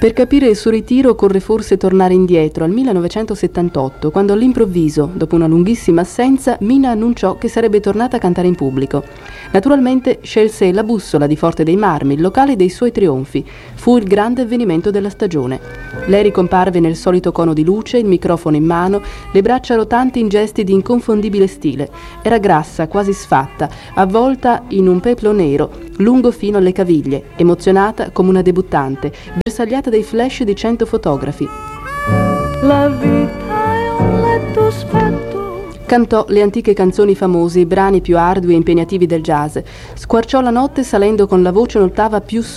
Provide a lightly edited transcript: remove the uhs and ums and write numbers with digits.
Per capire il suo ritiro occorre forse tornare indietro al 1978, quando all'improvviso, dopo una lunghissima assenza, Mina annunciò che sarebbe tornata a cantare in pubblico. Naturalmente scelse La Bussola di Forte dei Marmi, il locale dei suoi trionfi. Fu il grande avvenimento della stagione. Lei ricomparve nel solito cono di luce, il microfono in mano, le braccia rotanti in gesti di inconfondibile stile. Era grassa, quasi sfatta, avvolta in un peplo nero, lungo fino alle caviglie, emozionata come una debuttante, bersagliata dai flash di 100 fotografi. La vita è un letto spento. Cantò le antiche canzoni famose, i brani più ardui e impegnativi del jazz. Squarciò la notte salendo con la voce un'ottava più su